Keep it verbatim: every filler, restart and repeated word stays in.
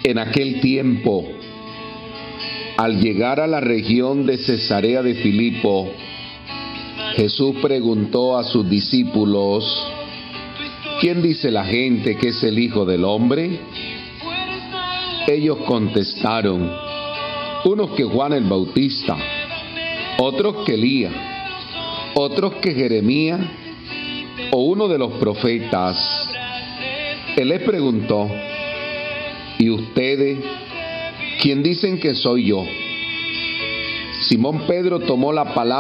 En aquel tiempo, al llegar a la región de Cesarea de Filipo, Jesús preguntó a sus discípulos: ¿quién dice la gente que es el Hijo del Hombre? Ellos contestaron: unos que Juan el Bautista, otros que Elías, otros que Jeremías o uno de los profetas. Él les preguntó: ¿y ustedes quién dicen que soy yo? Simón Pedro tomó la palabra